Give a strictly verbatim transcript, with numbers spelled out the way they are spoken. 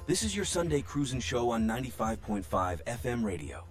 This is your Sunday cruising show on ninety-five point five F M radio.